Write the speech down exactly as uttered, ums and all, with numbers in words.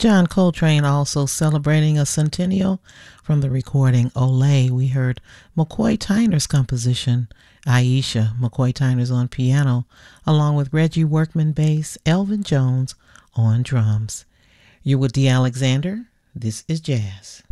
John Coltrane also celebrating a centennial. From the recording Olé, we heard McCoy Tyner's composition, Aisha. McCoy Tyner's on piano, along with Reggie Workman bass, Elvin Jones on drums. You're with D. Alexander. This is Jazz.